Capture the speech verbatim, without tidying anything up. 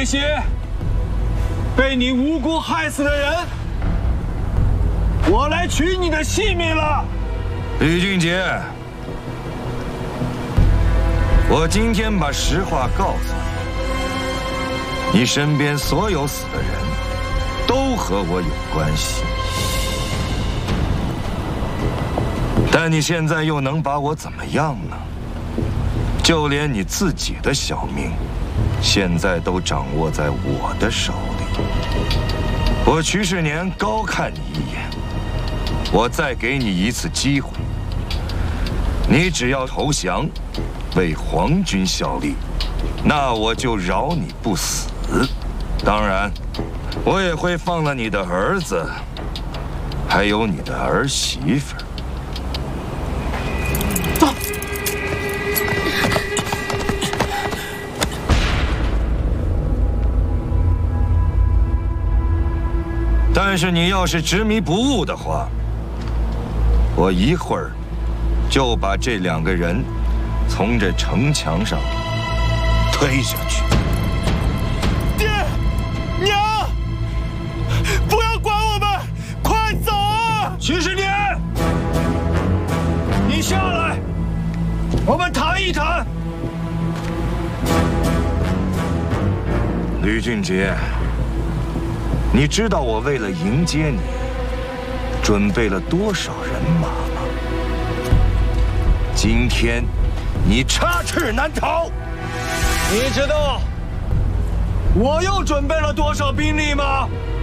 那些被你无辜害死的人，我来取你的性命了。 吕俊杰，我今天把实话告诉你，你身边所有死的人都和我有关系，但你现在又能把我怎么样呢？就连你自己的小命，现在都掌握在我的手里。我瞿世年高看你一眼，我再给你一次机会，你只要投降，为皇军效力，那我就饶你不死。当然，我也会放了你的儿子，还有你的儿媳妇。 走。 但是你要是执迷不悟的话，我一会儿就把这两个人从这城墙上推下去。 爹，娘，不要管我们，快走啊！瞿世年，你下来，我们谈一谈。 吕俊杰，你知道我为了迎接你，准备了多少人马吗？今天，你插翅难逃。 你知道我又准备了多少兵力吗？